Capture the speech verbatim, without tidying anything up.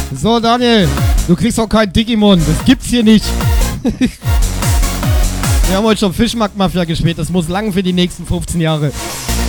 So, Daniel, du kriegst auch kein Digimon. Das gibt's hier nicht. Wir haben heute schon Fischmarkt Mafia gespielt. Das muss lang für die nächsten fünfzehn Jahre.